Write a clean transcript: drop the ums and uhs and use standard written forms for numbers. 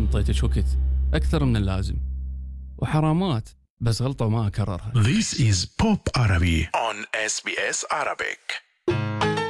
انطيتك وقت أكثر من اللازم، وحرامات بس غلطة وما أكررها. This is Pop Arabi on SBS Arabic.